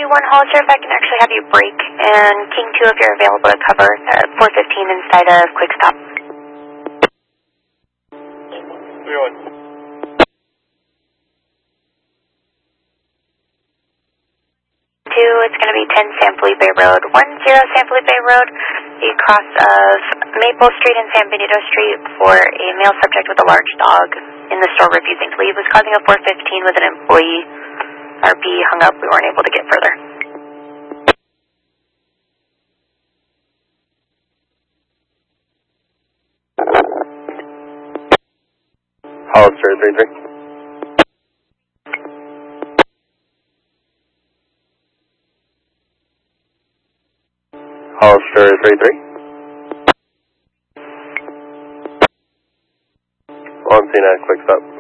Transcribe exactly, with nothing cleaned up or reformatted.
one Hollister, if I can actually have you break, and King two if you're available to cover uh, four fifteen inside of Quick Stop. three one. Two, it's going to be ten San Felipe Road, one zero San Felipe Road, the cross of Maple Street and San Benito Street for a male subject with a large dog in the store refusing to leave, was causing a four fifteen with an employee. R P hung up, we weren't able to get further. Hollister three three. Hollister three three. On scene at Quick Stop.